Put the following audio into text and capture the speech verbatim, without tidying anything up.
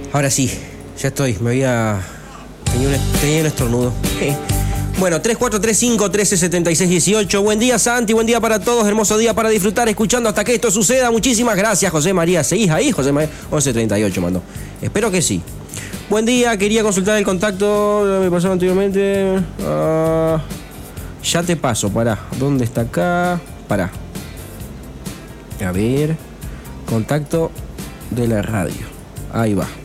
Ahora sí, ya estoy. Me había... Tenía un, tenía un estornudo. Bueno, tres cuatro tres cinco, uno tres siete seis uno ocho. Buen día, Santi. Buen día para todos. Hermoso día para disfrutar, escuchando hasta que esto suceda. Muchísimas gracias, José María. ¿Seguís ahí, José María? once treinta y ocho mandó. Espero que sí. Buen día. Quería consultar el contacto. Me pasó anteriormente. Uh, ya te paso. Pará. ¿Dónde está acá? Pará. A ver. Contacto de la radio. Ahí va.